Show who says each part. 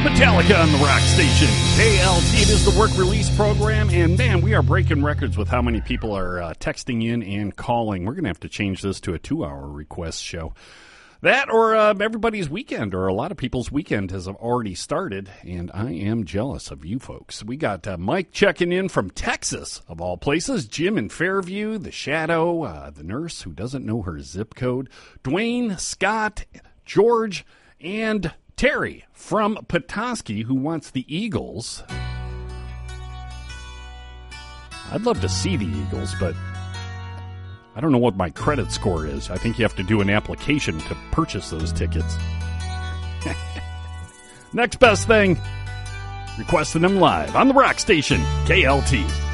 Speaker 1: Metallica on the Rock Station. KLT, it is the work release program, and man, we are breaking records with how many people are texting in and calling. We're going to have to change this to a 2-hour request show. That or everybody's weekend, or a lot of people's weekend has already started, and I am jealous of you folks. We got Mike checking in from Texas, of all places, Jim in Fairview, the Shadow, the nurse who doesn't know her zip code, Dwayne, Scott, George, and Terry from Petoskey, who wants the Eagles. I'd love to see the Eagles, but I don't know what my credit score is. I think you have to do an application to purchase those tickets. Next best thing, requesting them live on the Rock Station, KLT.